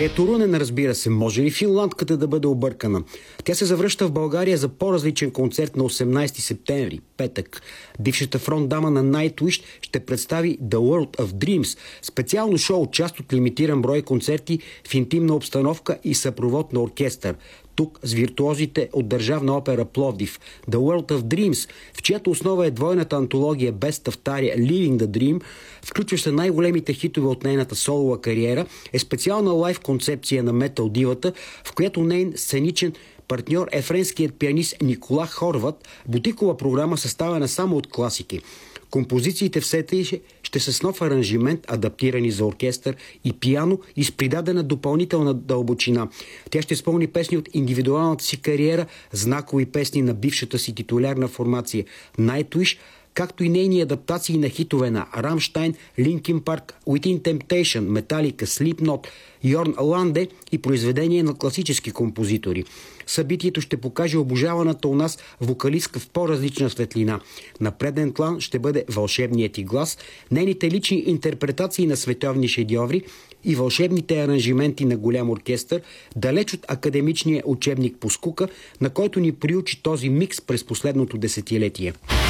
Дария Турунен, разбира се. Може ли финландката да бъде объркана? Тя се завръща в България за по-различен концерт на 18 септември, петък. Бившата фронтдама на Nightwish ще представи The World of Dreams, специално шоу, част от лимитиран брой концерти в интимна обстановка и съпровод на оркестър. Тук с виртуозите от Държавна опера Пловдив. The World of Dreams, в чиято основа е двойната антология Best of Tarja Living the Dream, включваща най-големите хитове от нейната солова кариера, е специална лайв концепция на метал дивата, в която нейн сценичен партньор е френският пианист Никола Хорват, бутикова програма, съставена само от класики. Композициите в сета ще са с нов аранжимент, адаптирани за оркестър и пиано и с придадена допълнителна дълбочина. Тя ще изпълни песни от индивидуалната си кариера, знакови песни на бившата си титулярна формация Nightwish, както и нейни адаптации на хитове на Рамштайн, Линкин Парк, Within Temptation, Металика, Slipknot, Йорн Ланде и произведения на класически композитори. Събитието ще покаже обожаваната у нас вокалистка в по-различна светлина. На преден план ще бъде вълшебният й глас, нейните лични интерпретации на световни шедьоври и вълшебните аранжименти на голям оркестър, далеч от академичния учебник по скука, на който ни приучи този микс през последното десетилетие.